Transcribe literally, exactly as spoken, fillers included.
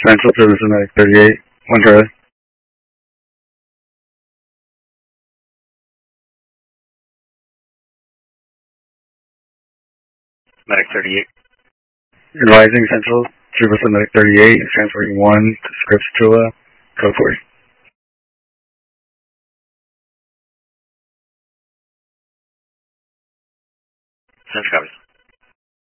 Central Service Medic thirty-eight, one Charlie. Medic thirty-eight. Advising Central Service Medic thirty-eight, transferring one to Scripps Chula, code forty. Central copies.